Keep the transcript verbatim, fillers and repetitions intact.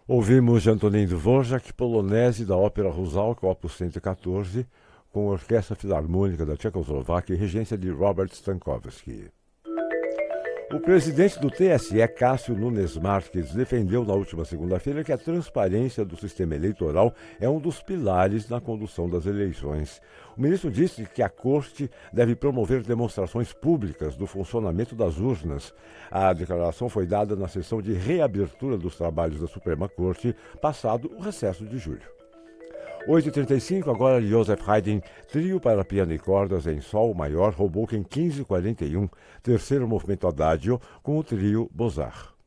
Ouvimos de Antonin Dvorak, Polonese da Ópera Rusalka, opus cento e quatorze, com a Orquestra Filarmônica da Tchecoslováquia e regência de Robert Stankoviski. O presidente do T S E, Cássio Nunes Marques, defendeu na última segunda-feira que a transparência do sistema eleitoral é um dos pilares na condução das eleições. O ministro disse que a Corte deve promover demonstrações públicas do funcionamento das urnas. A declaração foi dada na sessão de reabertura dos trabalhos da Suprema Corte, passado o recesso de julho. oito e trinta e cinco, agora Joseph Haydn, trio para piano e cordas em sol maior, Hoboken quinze e quarenta e um, terceiro movimento Adagio, com o trio Beaux-Arts.